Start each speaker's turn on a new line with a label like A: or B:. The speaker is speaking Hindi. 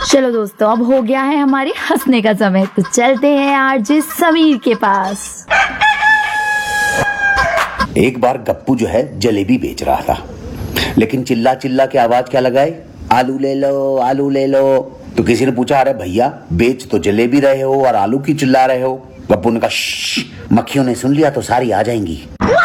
A: चलो दोस्तों, अब हो गया है हमारे हंसने का समय, तो चलते हैं आरजे समीर के पास।
B: एक बार गप्पू जो है जलेबी बेच रहा था, लेकिन चिल्ला चिल्ला के आवाज क्या लगाए, आलू ले लो, आलू ले लो। तो किसी ने पूछा, अरे भैया बेच तो जलेबी रहे हो और आलू की चिल्ला रहे हो? गप्पू ने कहा, मक्खियों ने सुन लिया तो सारी आ जाएंगी।